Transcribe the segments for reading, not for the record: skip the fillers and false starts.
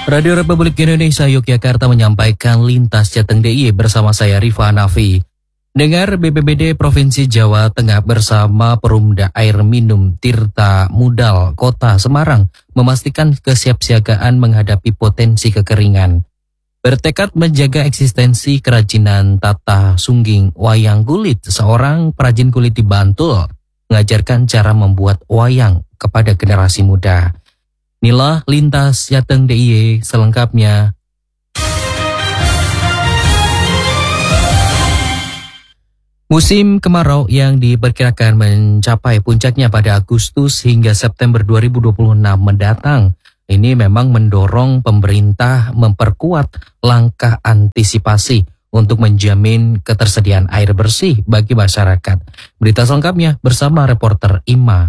Radio Republik Indonesia Yogyakarta menyampaikan Lintas Jateng DIY bersama saya Rifa Hanafi. Dengar BPBD Provinsi Jawa Tengah bersama Perumda Air Minum Tirta Mudal Kota Semarang memastikan kesiapsiagaan menghadapi potensi kekeringan. Bertekad menjaga eksistensi kerajinan Tata Sungging Wayang Kulit, seorang perajin kulit di Bantul mengajarkan cara membuat wayang kepada generasi muda. Inilah Lintas Jateng DIY selengkapnya. Musim kemarau yang diperkirakan mencapai puncaknya pada Agustus hingga September 2026 mendatang. Ini memang mendorong pemerintah memperkuat langkah antisipasi untuk menjamin ketersediaan air bersih bagi masyarakat. Berita selengkapnya bersama reporter Ima.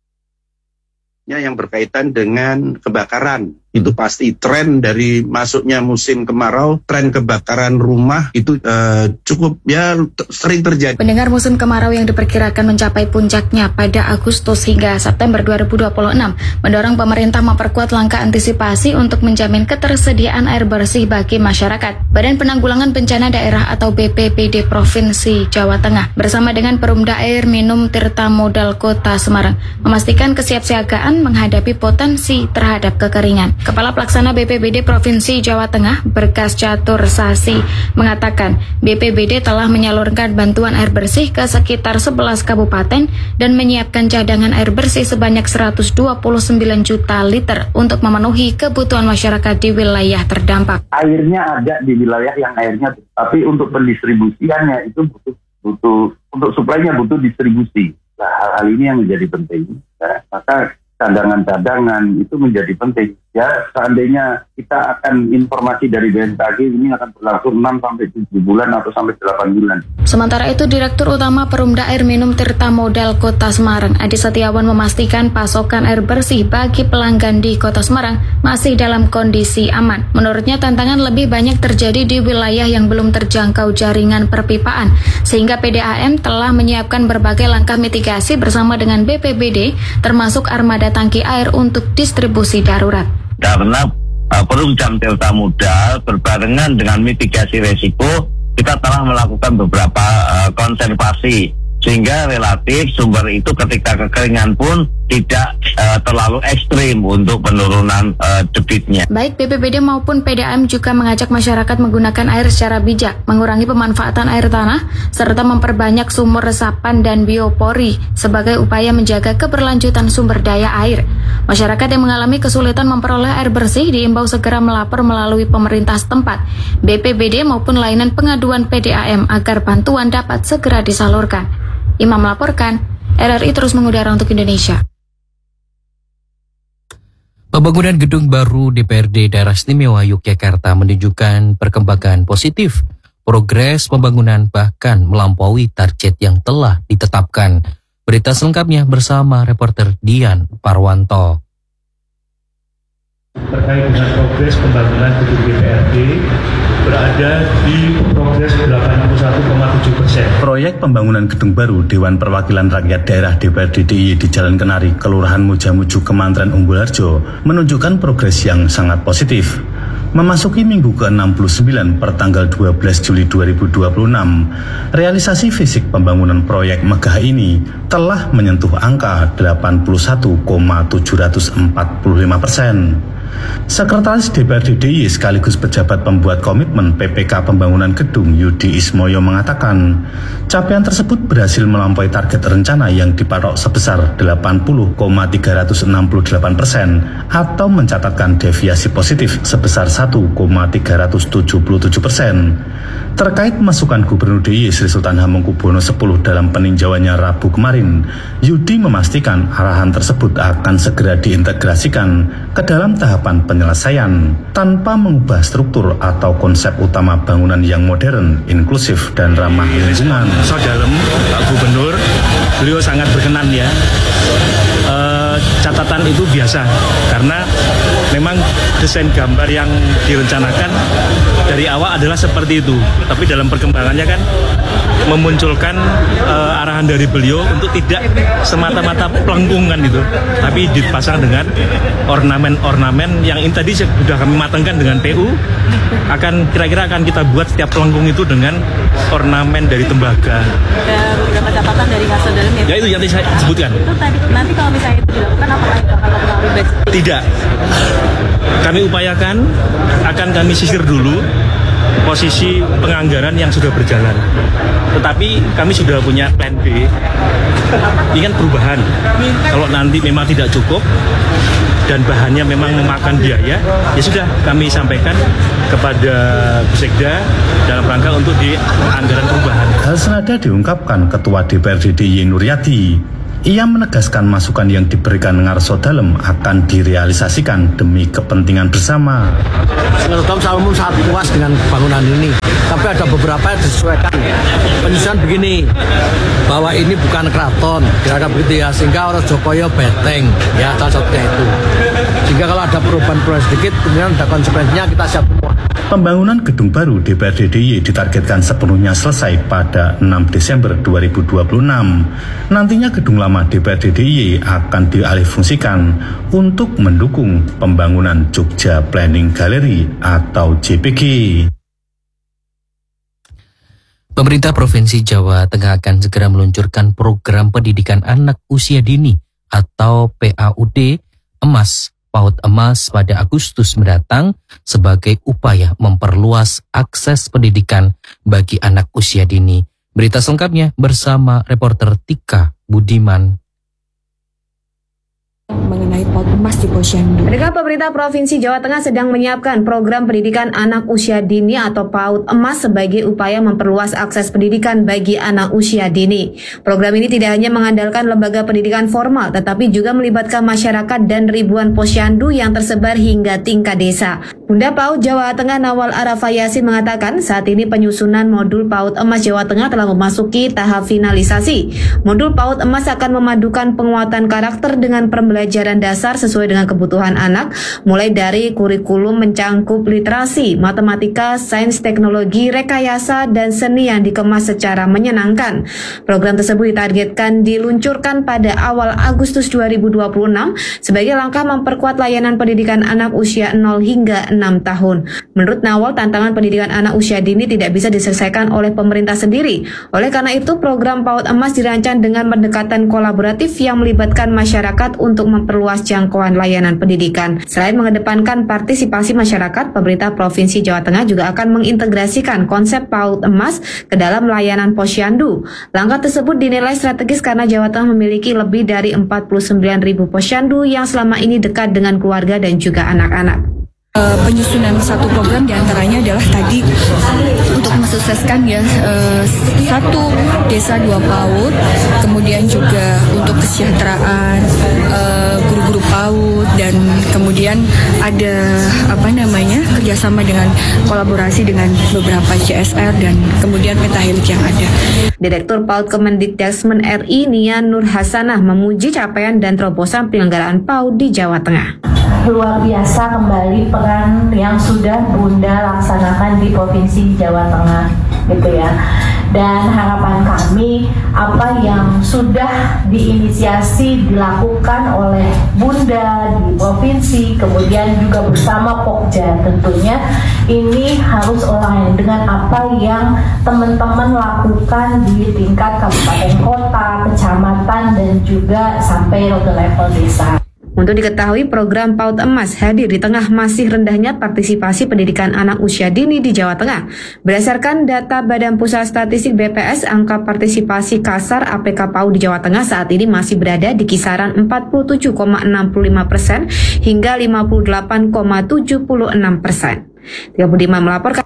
Yang berkaitan dengan kebakaran. Itu pasti tren dari masuknya musim kemarau, tren kebakaran rumah itu cukup sering terjadi. Pendengar, musim kemarau yang diperkirakan mencapai puncaknya pada Agustus hingga September 2026 mendorong pemerintah memperkuat langkah antisipasi untuk menjamin ketersediaan air bersih bagi masyarakat. Badan Penanggulangan Bencana Daerah atau BPBD Provinsi Jawa Tengah bersama dengan Perumda Air Minum Tirta Mudal Kota Semarang memastikan kesiapsiagaan menghadapi potensi terhadap kekeringan. Kepala Pelaksana BPBD Provinsi Jawa Tengah, Berkas Catur Sasi, mengatakan BPBD telah menyalurkan bantuan air bersih ke sekitar 11 kabupaten dan menyiapkan cadangan air bersih sebanyak 129 juta liter untuk memenuhi kebutuhan masyarakat di wilayah terdampak. Airnya ada di wilayah yang airnya, tapi untuk pendistribusiannya itu butuh untuk suplainya butuh distribusi. Nah, hal ini yang menjadi penting. Nah, maka cadangan-cadangan itu menjadi penting. Ya, seandainya kita akan informasi dari BMKG ini akan berlangsung 6 sampai 7 bulan atau sampai 8 bulan. Sementara itu, Direktur Utama Perumda Air Minum Tirta Mudal Kota Semarang, Adi Setiawan, memastikan pasokan air bersih bagi pelanggan di Kota Semarang masih dalam kondisi aman. Menurutnya, tantangan lebih banyak terjadi di wilayah yang belum terjangkau jaringan perpipaan, sehingga PDAM telah menyiapkan berbagai langkah mitigasi bersama dengan BPBD, termasuk armada tangki air untuk distribusi darurat. Karena Perumda Tirta Mudal berbarengan dengan mitigasi resiko, kita telah melakukan beberapa konservasi sehingga relatif sumber itu ketika kekeringan pun tidak terlalu ekstrim untuk penurunan debitnya. Baik BPBD maupun PDAM juga mengajak masyarakat menggunakan air secara bijak, mengurangi pemanfaatan air tanah, serta memperbanyak sumur resapan dan biopori sebagai upaya menjaga keberlanjutan sumber daya air. Masyarakat yang mengalami kesulitan memperoleh air bersih diimbau segera melapor melalui pemerintah setempat, BPBD maupun layanan pengaduan PDAM agar bantuan dapat segera disalurkan. Imam melaporkan, RRI terus mengudara untuk Indonesia. Pembangunan gedung baru DPRD Daerah Istimewa Yogyakarta menunjukkan perkembangan positif. Progres pembangunan bahkan melampaui target yang telah ditetapkan. Berita selengkapnya bersama reporter Dian Parwanto. Terkait dengan progres pembangunan gedung DPRD berada di progres 81,7%. Proyek pembangunan gedung baru Dewan Perwakilan Rakyat Daerah DPRD DIY di Jalan Kenari, Kelurahan Mujamuju, Kemantren Umbulharjo menunjukkan progres yang sangat positif. Memasuki minggu ke-69 per tanggal 12 Juli 2026, realisasi fisik pembangunan proyek megah ini telah menyentuh angka 81,745%. Sekretaris DPRD DIY sekaligus pejabat pembuat komitmen PPK Pembangunan Gedung Yudi Ismoyo mengatakan, capaian tersebut berhasil melampaui target rencana yang dipatok sebesar 80,368% atau mencatatkan deviasi positif sebesar 1,377%. Terkait masukan Gubernur DIY Sri Sultan Hamengkubuwono X dalam peninjauannya Rabu kemarin, Yudi memastikan arahan tersebut akan segera diintegrasikan ke dalam tahapan penyelesaian tanpa mengubah struktur atau konsep utama bangunan yang modern, inklusif, dan ramah lingkungan. Saudara Pak Gubernur, beliau sangat berkenan ya. Catatan itu biasa karena memang desain gambar yang direncanakan dari awal adalah seperti itu, tapi dalam perkembangannya kan memunculkan arahan dari beliau untuk tidak semata-mata pelengkungan itu, tapi dipasang dengan ornamen-ornamen yang ini tadi sudah kami matangkan dengan PU. Kira-kira akan kita buat setiap pelengkung itu dengan ornamen dari tembaga. Ada beberapa catatan dari Kasat Dalam ya itu yang tadi saya sebutkan. Itu tadi nanti kalau misalnya itu dilakukan apakah itu akan mempengaruhi budget? Tidak. Kami upayakan akan kami sisir dulu posisi penganggaran yang sudah berjalan. Tetapi kami sudah punya plan B. Ini kan perubahan. Kalau nanti memang tidak cukup dan bahannya memang memakan biaya, ya sudah kami sampaikan kepada Bu Sekda dalam rangka untuk di anggaran perubahan. Hal senada diungkapkan Ketua DPRD DIY Nuryati. Ia menegaskan masukan yang diberikan Ngarso Dalem akan direalisasikan demi kepentingan bersama. Ngarso Dalem sangat puas dengan bangunan ini, tapi ada beberapa yang disesuaikan. Penyusunan begini, bahwa ini bukan keraton, kira-kira begitu ya, sehingga orang Jokoyo beteng, ya salah satunya itu. Sehingga kalau ada perubahan sedikit, kemudian ada konsekuensinya kita siap semua. Pembangunan gedung baru DPRD DIY ditargetkan sepenuhnya selesai pada 6 Desember 2026. Nantinya gedung lama DPRD DIY akan dialihfungsikan untuk mendukung pembangunan Jogja Planning Gallery atau JPG. Pemerintah Provinsi Jawa Tengah akan segera meluncurkan program pendidikan anak usia dini atau PAUD emas, PAUD emas pada Agustus mendatang sebagai upaya memperluas akses pendidikan bagi anak usia dini. Berita selengkapnya bersama reporter Tika Budiman. Mengenai PAUD emas di Posyandu. Pemerintah Provinsi Jawa Tengah sedang menyiapkan program pendidikan anak usia dini atau PAUD emas sebagai upaya memperluas akses pendidikan bagi anak usia dini. Program ini tidak hanya mengandalkan lembaga pendidikan formal, tetapi juga melibatkan masyarakat dan ribuan posyandu yang tersebar hingga tingkat desa. Bunda PAUD Jawa Tengah Nawal Arafah Yasin mengatakan saat ini penyusunan modul PAUD emas Jawa Tengah telah memasuki tahap finalisasi. Modul PAUD emas akan memadukan penguatan karakter dengan pembelajaran dasar sesuai dengan kebutuhan anak, mulai dari kurikulum mencangkup literasi, matematika, sains, teknologi, rekayasa, dan seni yang dikemas secara menyenangkan. Program tersebut ditargetkan diluncurkan pada awal Agustus 2026 sebagai langkah memperkuat layanan pendidikan anak usia 0 hingga 6 tahun. Menurut Nawal, tantangan pendidikan anak usia dini tidak bisa diselesaikan oleh pemerintah sendiri. Oleh karena itu, program PAUD emas dirancang dengan pendekatan kolaboratif yang melibatkan masyarakat untuk memperluas jangkauan layanan pendidikan. Selain mengedepankan partisipasi masyarakat, pemerintah Provinsi Jawa Tengah juga akan mengintegrasikan konsep PAUD emas ke dalam layanan posyandu. Langkah tersebut dinilai strategis karena Jawa Tengah memiliki lebih dari 49.000 posyandu yang selama ini dekat dengan keluarga dan juga anak-anak. Penyusunan satu program diantaranya adalah tadi untuk mensukseskan ya satu desa dua PAUD, kemudian juga untuk kesejahteraan guru-guru PAUD, dan kemudian ada kerjasama dengan kolaborasi dengan beberapa CSR dan kemudian pentahelik yang ada. Direktur PAUD Kemendikbud RI Nia Nur Hasanah memuji capaian dan terobosan penyelenggaraan PAUD di Jawa Tengah. Luar biasa kembali peran yang sudah Bunda laksanakan di Provinsi Jawa Tengah, gitu ya. Dan harapan kami apa yang sudah diinisiasi dilakukan oleh Bunda di provinsi, kemudian juga bersama Pokja tentunya ini harus online dengan apa yang teman-teman lakukan di tingkat kabupaten kota, kecamatan, dan juga sampai ke level desa. Untuk diketahui, program PAUD emas hadir di tengah masih rendahnya partisipasi pendidikan anak usia dini di Jawa Tengah. Berdasarkan data Badan Pusat Statistik BPS, angka partisipasi kasar APK PAUD di Jawa Tengah saat ini masih berada di kisaran 47,65% hingga 58,76%. 35 melaporkan.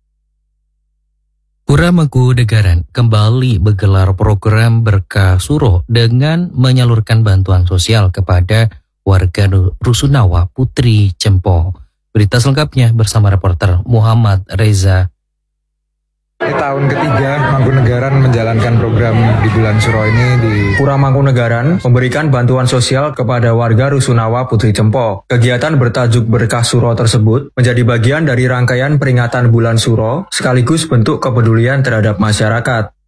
Pura Mangkunegaran kembali menggelar program Berkah Suro dengan menyalurkan bantuan sosial kepada warga Rusunawa Putri Cempo. Berita selengkapnya bersama reporter Muhammad Reza. Ini tahun ketiga Mangkunegaran menjalankan program di bulan Suro ini di Pura Mangkunegaran memberikan bantuan sosial kepada warga Rusunawa Putri Cempo. Kegiatan bertajuk Berkah Suro tersebut menjadi bagian dari rangkaian peringatan bulan Suro sekaligus bentuk kepedulian terhadap masyarakat.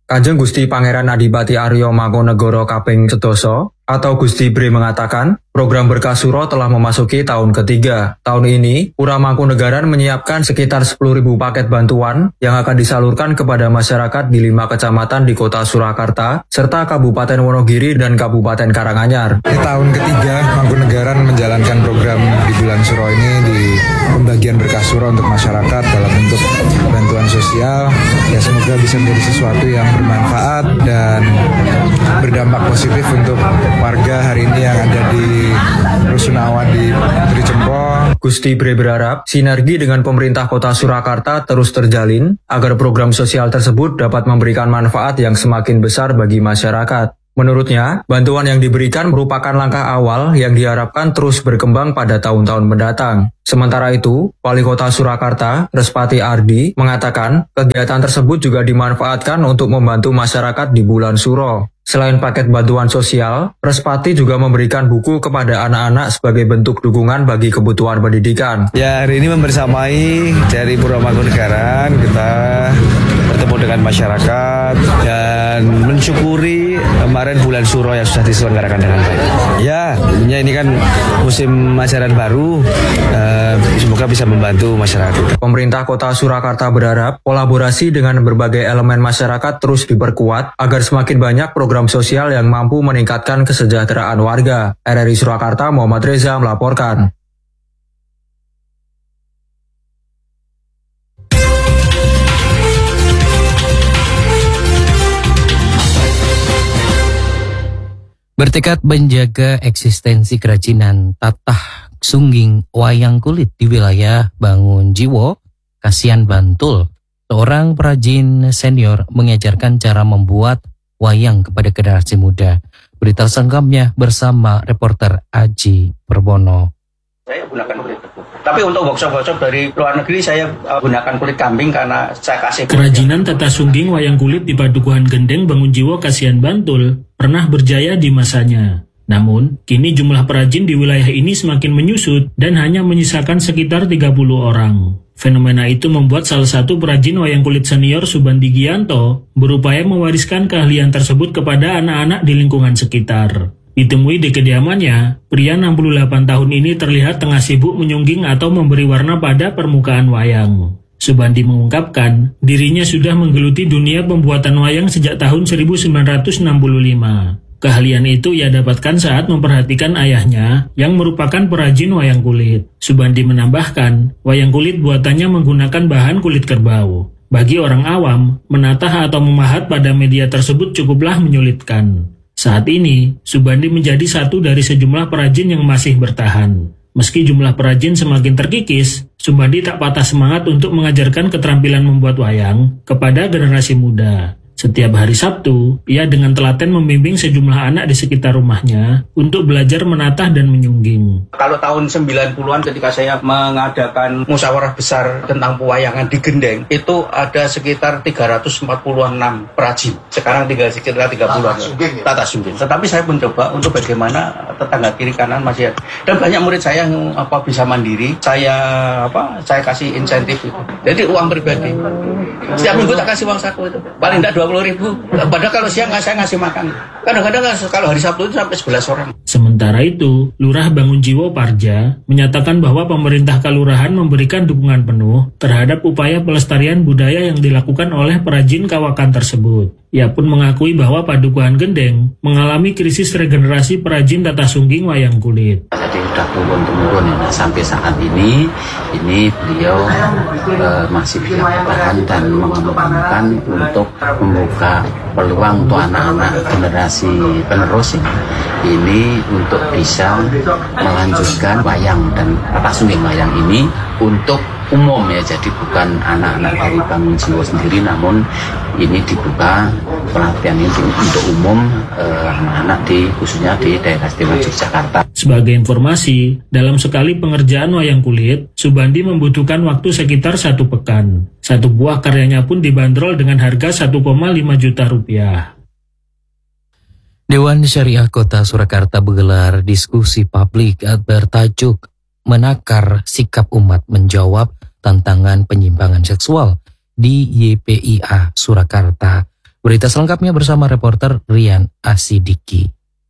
Kanjeng Gusti Pangeran Adipati Aryo Mangkunegoro kaping 11 atau Gusti Bre mengatakan, program Berkah Suro telah memasuki tahun ketiga. Tahun ini, Pura Mangkunegaran menyiapkan sekitar 10.000 paket bantuan yang akan disalurkan kepada masyarakat di 5 kecamatan di Kota Surakarta, serta Kabupaten Wonogiri dan Kabupaten Karanganyar. Di tahun ketiga, Mangkunegaran menjalankan program di bulan Suro ini di pembagian Berkah Suro untuk masyarakat dalam bentuk bantuan sosial. Ya, semoga bisa menjadi sesuatu yang bermanfaat dan berdampak positif untuk warga hari ini yang ada di Rusunawa di Putri Cempo. Gusti Bre berharap sinergi dengan pemerintah Kota Surakarta terus terjalin agar program sosial tersebut dapat memberikan manfaat yang semakin besar bagi masyarakat. Menurutnya, bantuan yang diberikan merupakan langkah awal yang diharapkan terus berkembang pada tahun-tahun mendatang. Sementara itu, Wali Kota Surakarta, Respati Ardi, mengatakan kegiatan tersebut juga dimanfaatkan untuk membantu masyarakat di bulan Suro. Selain paket bantuan sosial, Respati juga memberikan buku kepada anak-anak sebagai bentuk dukungan bagi kebutuhan pendidikan. Ya, hari ini membersamai dari Pura Mangkunegaran, kita bertemu dengan masyarakat dan mensyukuri kemarin bulan Suro yang sudah diselenggarakan dengan baik. Ya, tentunya ini kan musim ajaran baru, semoga bisa membantu masyarakat. Pemerintah Kota Surakarta berharap kolaborasi dengan berbagai elemen masyarakat terus diperkuat agar semakin banyak program sosial yang mampu meningkatkan kesejahteraan warga. RRI Surakarta, Muhammad Reza melaporkan. Bertekad menjaga eksistensi kerajinan tatah sungging wayang kulit di wilayah Bangunjiwo, Kasihan Bantul, seorang perajin senior mengajarkan cara membuat wayang kepada generasi muda. Berita selengkapnya bersama reporter Aji Perbono. Saya gunakan kulit tebu. Tapi untuk workshop-workshop dari luar negeri saya gunakan kulit kambing karena saya kasih. Kerajinan tata sungging wayang kulit di Padukuhan Gendeng Bangunjiwo Kasihan Bantul pernah berjaya di masanya. Namun, kini jumlah perajin di wilayah ini semakin menyusut dan hanya menyisakan sekitar 30 orang. Fenomena itu membuat salah satu perajin wayang kulit senior Subandi Gianto berupaya mewariskan keahlian tersebut kepada anak-anak di lingkungan sekitar. Ditemui di kediamannya, pria 68 tahun ini terlihat tengah sibuk menyungging atau memberi warna pada permukaan wayang. Subandi mengungkapkan, dirinya sudah menggeluti dunia pembuatan wayang sejak tahun 1965. Keahlian itu ia dapatkan saat memperhatikan ayahnya yang merupakan perajin wayang kulit. Subandi menambahkan, wayang kulit buatannya menggunakan bahan kulit kerbau. Bagi orang awam, menatah atau memahat pada media tersebut cukuplah menyulitkan. Saat ini, Subandi menjadi satu dari sejumlah perajin yang masih bertahan. Meski jumlah perajin semakin terkikis, Subandi tak patah semangat untuk mengajarkan keterampilan membuat wayang kepada generasi muda. Setiap hari Sabtu, ia dengan telaten membimbing sejumlah anak di sekitar rumahnya untuk belajar menatah dan menyungging. Kalau tahun 90-an ketika saya mengadakan musyawarah besar tentang pewayangan di Gendeng, itu ada sekitar 346 perajin. Sekarang tinggal sekitar 30-an. Tata sungging. Tetapi saya mencoba untuk bagaimana tetangga kiri kanan masih ada. Dan banyak murid saya yang bisa mandiri, saya kasih insentif itu. Jadi uang pribadi. Setiap minggu tak kasih uang saku itu. Paling tidak 20.000. Padahal kalau siang saya ngasih makan. Kadang-kadang kalau hari Sabtu itu sampai 11 orang. Sementara itu, Lurah Bangunjiwo Parja menyatakan bahwa pemerintah kelurahan memberikan dukungan penuh terhadap upaya pelestarian budaya yang dilakukan oleh perajin kawakan tersebut. Ia pun mengakui bahwa Padukuhan Gendeng mengalami krisis regenerasi perajin tata sungging wayang kulit. Jadi sudah turun-temurun sampai saat ini beliau masih bisa bertahan dan mengembangkan untuk membuka peluang untuk anak-anak generasi penerus ini untuk bisa melanjutkan wayang dan tata sungging wayang ini untuk umum ya, jadi bukan anak-anak dari Bangunjiwo sendiri, namun ini dibuka pelatihan ini untuk umum anak-anak khususnya di daerah istimewa Yogyakarta. Sebagai informasi, dalam sekali pengerjaan wayang kulit, Subandi membutuhkan waktu sekitar 1 pekan. Satu buah karyanya pun dibanderol dengan harga 1,5 juta rupiah. Dewan Syariah Kota Surakarta menggelar diskusi publik bertajuk Menakar Sikap Umat Menjawab Tantangan Penyimpangan Seksual di YPIA Surakarta. Berita selengkapnya bersama reporter Rian Asidiki.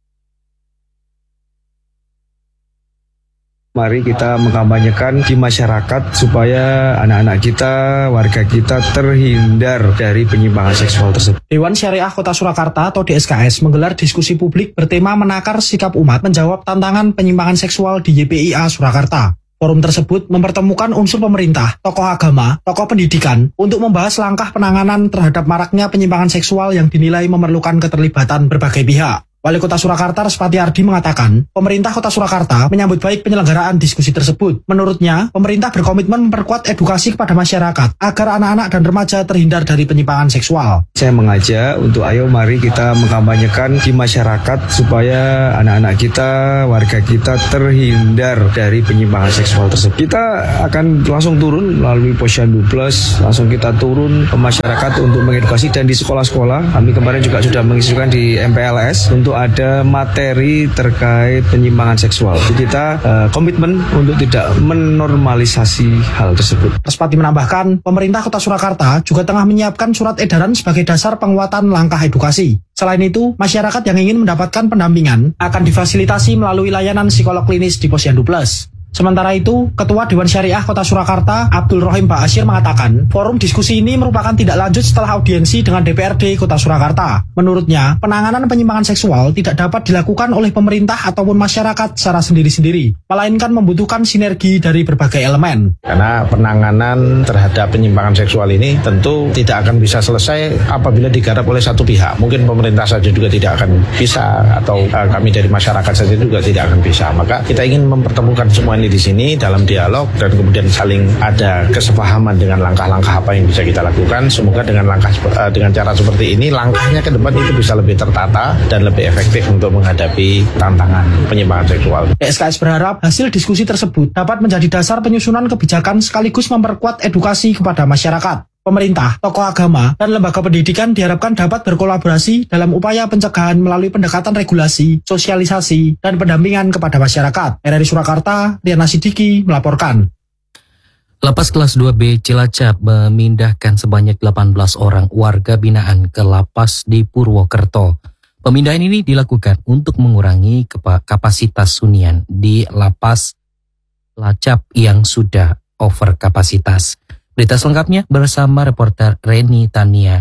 Mari kita mengkampanyekan di masyarakat supaya anak-anak kita, warga kita terhindar dari penyimpangan seksual tersebut. Dewan Syariah Kota Surakarta atau DSKS menggelar diskusi publik bertema menakar sikap umat menjawab tantangan penyimpangan seksual di YPIA Surakarta. Forum tersebut mempertemukan unsur pemerintah, tokoh agama, tokoh pendidikan untuk membahas langkah penanganan terhadap maraknya penyimpangan seksual yang dinilai memerlukan keterlibatan berbagai pihak. Wali Kota Surakarta Respati Ardi mengatakan, pemerintah Kota Surakarta menyambut baik penyelenggaraan diskusi tersebut. Menurutnya, pemerintah berkomitmen memperkuat edukasi kepada masyarakat agar anak-anak dan remaja terhindar dari penyimpangan seksual. Saya mengajak untuk ayo mari kita mengkampanyekan di masyarakat supaya anak-anak kita, warga kita terhindar dari penyimpangan seksual tersebut. Kita akan langsung turun melalui Posyandu Plus, langsung kita turun ke masyarakat untuk mengedukasi, dan di sekolah-sekolah kami kemarin juga sudah menginstruksikan di MPLS untuk ada materi terkait penyimpangan seksual. Jadi kita komitmen untuk tidak menormalisasi hal tersebut. Respati menambahkan, pemerintah Kota Surakarta juga tengah menyiapkan surat edaran sebagai dasar penguatan langkah edukasi. Selain itu, masyarakat yang ingin mendapatkan pendampingan akan difasilitasi melalui layanan psikolog klinis di Posyandu Plus. Sementara itu, Ketua Dewan Syariah Kota Surakarta, Abdul Rohim Ba'asyir mengatakan, forum diskusi ini merupakan tidak lanjut setelah audiensi dengan DPRD Kota Surakarta. Menurutnya, penanganan penyimpangan seksual tidak dapat dilakukan oleh pemerintah ataupun masyarakat secara sendiri-sendiri, melainkan membutuhkan sinergi dari berbagai elemen. Karena penanganan terhadap penyimpangan seksual ini tentu tidak akan bisa selesai apabila digarap oleh satu pihak. Mungkin pemerintah saja juga tidak akan bisa, atau kami dari masyarakat saja juga tidak akan bisa. Maka kita ingin mempertemukan semua di sini dalam dialog, dan kemudian saling ada kesepahaman dengan langkah-langkah apa yang bisa kita lakukan. Semoga dengan cara seperti ini, langkahnya ke depan itu bisa lebih tertata dan lebih efektif untuk menghadapi tantangan penyimpangan seksual. DSKS berharap hasil diskusi tersebut dapat menjadi dasar penyusunan kebijakan sekaligus memperkuat edukasi kepada masyarakat. Pemerintah, tokoh agama, dan lembaga pendidikan diharapkan dapat berkolaborasi dalam upaya pencegahan melalui pendekatan regulasi, sosialisasi, dan pendampingan kepada masyarakat. RRI Surakarta, Rian Asidiki melaporkan. Lapas kelas 2B Cilacap memindahkan sebanyak 18 orang warga binaan ke lapas di Purwokerto. Pemindahan ini dilakukan untuk mengurangi kapasitas hunian di lapas Cilacap yang sudah over kapasitas. Berita selengkapnya bersama reporter Reni Tania.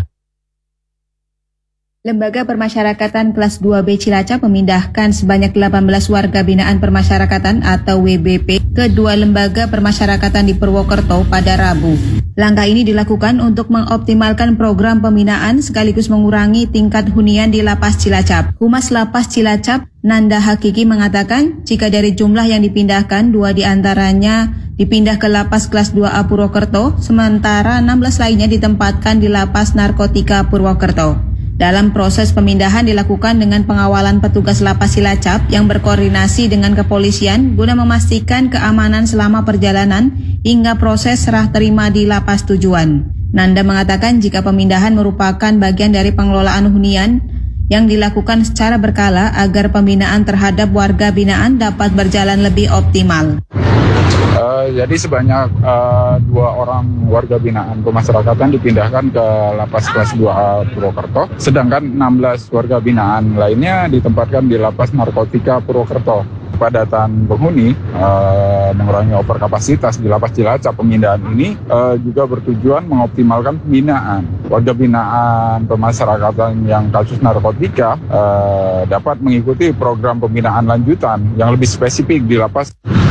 Lembaga Permasyarakatan kelas 2B Cilacap memindahkan sebanyak 18 warga binaan permasyarakatan atau WBP ke dua lembaga permasyarakatan di Purwokerto pada Rabu. Langkah ini dilakukan untuk mengoptimalkan program pembinaan sekaligus mengurangi tingkat hunian di Lapas Cilacap. Humas Lapas Cilacap, Nanda Hakiki mengatakan jika dari jumlah yang dipindahkan, 2 diantaranya dipindah ke Lapas kelas 2A Purwokerto, sementara 16 lainnya ditempatkan di Lapas Narkotika Purwokerto. Dalam proses pemindahan dilakukan dengan pengawalan petugas Lapas Cilacap yang berkoordinasi dengan kepolisian guna memastikan keamanan selama perjalanan hingga proses serah terima di lapas tujuan. Nanda mengatakan jika pemindahan merupakan bagian dari pengelolaan hunian yang dilakukan secara berkala agar pembinaan terhadap warga binaan dapat berjalan lebih optimal. Jadi sebanyak 2 orang warga binaan pemasyarakatan dipindahkan ke Lapas kelas 2A Purwokerto, sedangkan 16 warga binaan lainnya ditempatkan di Lapas Narkotika Purwokerto. Kepadatan penghuni mengurangi overkapasitas di Lapas Cilacap. Pemindahan ini juga bertujuan mengoptimalkan pembinaan. Warga binaan pemasyarakatan yang kasus narkotika dapat mengikuti program pembinaan lanjutan yang lebih spesifik di lapas.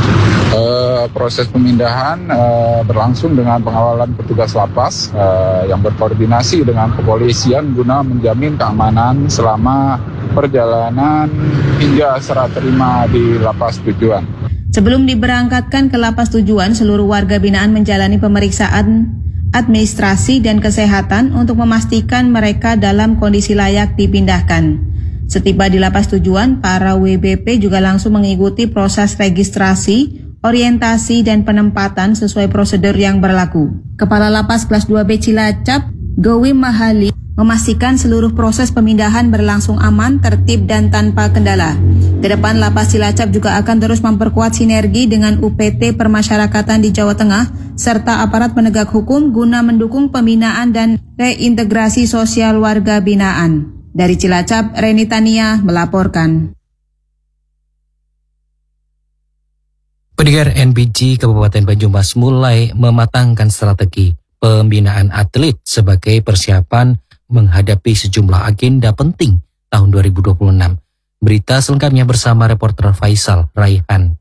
Proses pemindahan berlangsung dengan pengawalan petugas lapas yang berkoordinasi dengan kepolisian guna menjamin keamanan selama perjalanan hingga serah terima di lapas tujuan. Sebelum diberangkatkan ke lapas tujuan, seluruh warga binaan menjalani pemeriksaan administrasi dan kesehatan untuk memastikan mereka dalam kondisi layak dipindahkan. Setiba di lapas tujuan, para WBP juga langsung mengikuti proses registrasi, orientasi, dan penempatan sesuai prosedur yang berlaku. Kepala Lapas kelas 2B Cilacap, Gowi Mahali, memastikan seluruh proses pemindahan berlangsung aman, tertib, dan tanpa kendala. Kedepan Lapas Cilacap juga akan terus memperkuat sinergi dengan UPT Permasyarakatan di Jawa Tengah serta aparat penegak hukum guna mendukung pembinaan dan reintegrasi sosial warga binaan. Dari Cilacap, Reni Tania melaporkan. Pendengar, NBG Kabupaten Banyumas mulai mematangkan strategi pembinaan atlet sebagai persiapan menghadapi sejumlah agenda penting tahun 2026. Berita selengkapnya bersama reporter Faisal Raihan.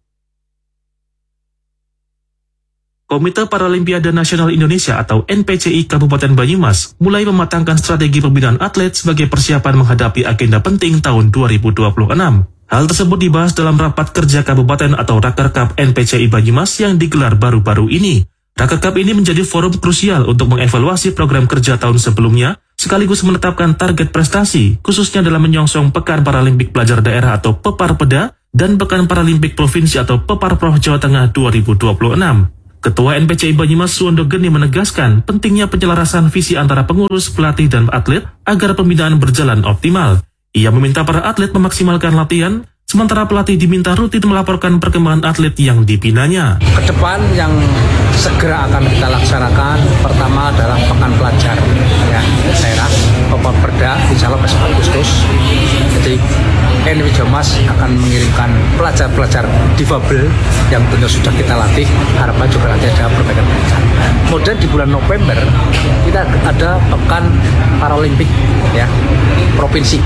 Komite Paralimpiade Nasional Indonesia atau NPCI Kabupaten Banyumas mulai mematangkan strategi pembinaan atlet sebagai persiapan menghadapi agenda penting tahun 2026. Hal tersebut dibahas dalam rapat kerja kabupaten atau Rakerkap NPCI Banyumas yang digelar baru-baru ini. Rakerkap ini menjadi forum krusial untuk mengevaluasi program kerja tahun sebelumnya, sekaligus menetapkan target prestasi, khususnya dalam menyongsong Pekan Paralimpik Pelajar Daerah atau Peparpeda dan Pekan Paralimpik Provinsi atau Peparprov Jawa Tengah 2026. Ketua NPCI Banyumas Suwondo Geni menegaskan pentingnya penyelarasan visi antara pengurus, pelatih, dan atlet agar pembinaan berjalan optimal. Ia meminta para atlet memaksimalkan latihan, sementara pelatih diminta rutin melaporkan perkembangan atlet yang dibinanya. Ke depan yang segera akan kita laksanakan, pertama adalah Pekan Pelajar ya, daerah, Peparpeda, insya Allah besok Agustus. Jadi NPCI Banyumas akan mengirimkan pelajar-pelajar difabel yang tentu sudah kita latih, harapan juga nanti ada perbaikan. Kemudian di bulan November kita ada Pekan Paralimpik ya, Provinsi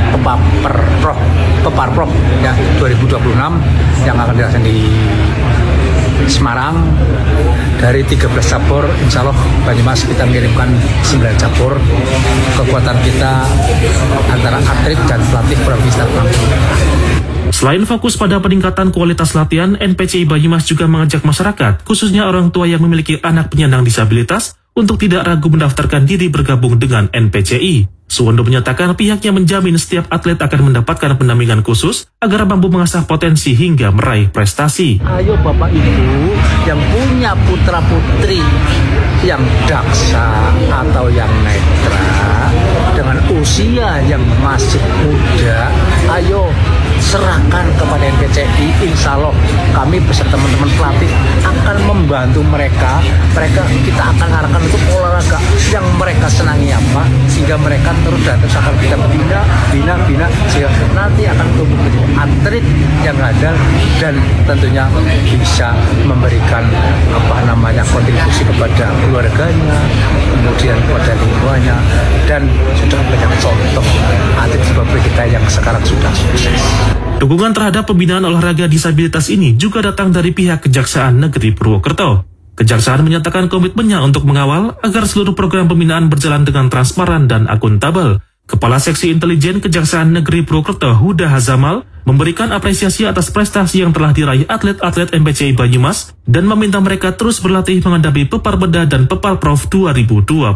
Peparprov ya 2026 yang akan dilaksanakan di Semarang. Dari 13 cabur, insya Allah Banyumas kita mengirimkan 9 cabur. Kekuatan kita antara atlet dan pelatih kurang bisa mampu. Selain fokus pada peningkatan kualitas latihan, NPCI Banyumas juga mengajak masyarakat, khususnya orang tua yang memiliki anak penyandang disabilitas, untuk tidak ragu mendaftarkan diri bergabung dengan NPCI. Suwondo menyatakan pihaknya menjamin setiap atlet akan mendapatkan pendampingan khusus agar mampu mengasah potensi hingga meraih prestasi. Ayo Bapak Ibu yang punya putra-putri yang daksa atau yang netra dengan usia yang masih muda, ayo serahkan kepada NPCI. Insya Allah kami beserta teman-teman pelatih akan membantu mereka. Kita akan arahkan untuk olahraga yang mereka senangi apa, sehingga mereka terus dan terus akan kita bina sehingga nanti akan tumbuh menjadi atlet yang handal dan tentunya bisa memberikan kontribusi kepada keluarganya, kemudian kepada lingkungannya, dan sudah banyak contoh atlet seperti kita yang sekarang sudah sukses. Dukungan terhadap pembinaan olahraga disabilitas ini juga datang dari pihak Kejaksaan Negeri Purwokerto. Kejaksaan menyatakan komitmennya untuk mengawal agar seluruh program pembinaan berjalan dengan transparan dan akuntabel. Kepala Seksi Intelijen Kejaksaan Negeri Purwokerto, Huda Hazamal, memberikan apresiasi atas prestasi yang telah diraih atlet-atlet NPCI Banyumas dan meminta mereka terus berlatih menghadapi Peparpeda dan Peparprov 2026.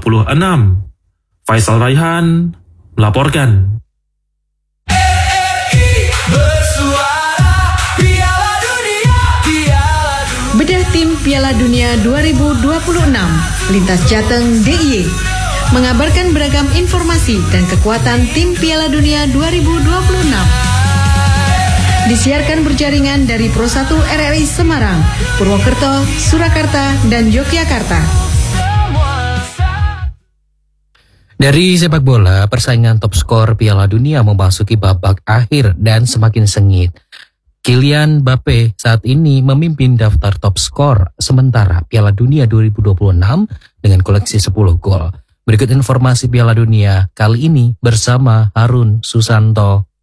Faisal Raihan melaporkan. Bedah tim Piala Dunia 2026, Lintas Jateng DIY mengabarkan beragam informasi dan kekuatan tim Piala Dunia 2026. Disiarkan berjaringan dari Pro 1 RRI Semarang, Purwokerto, Surakarta, dan Yogyakarta. Dari sepak bola, persaingan top skor Piala Dunia memasuki babak akhir dan semakin sengit. Kylian Mbappe saat ini memimpin daftar top skor sementara Piala Dunia 2026 dengan koleksi 10 gol. Berikut informasi Piala Dunia kali ini bersama Harun Susanto.